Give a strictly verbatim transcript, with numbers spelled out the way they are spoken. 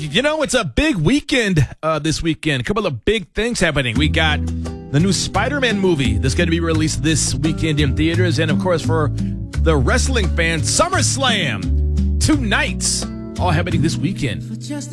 you know, it's a big weekend uh, this weekend. A couple of big things happening. We got the new Spider-Man movie that's going to be released this weekend in theaters. And, of course, for the wrestling fans, SummerSlam. Two nights all happening this weekend.